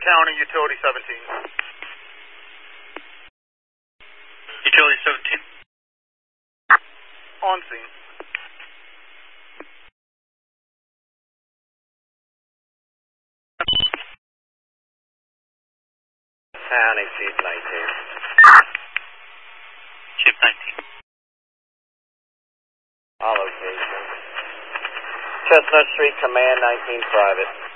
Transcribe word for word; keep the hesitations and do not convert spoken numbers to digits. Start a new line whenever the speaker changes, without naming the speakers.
County, Utility seventeen.
Utility seventeen.
On scene.
County, Chief nineteen.
Chief nineteen.
All locations. Chestnut Street, Command nineteen Private.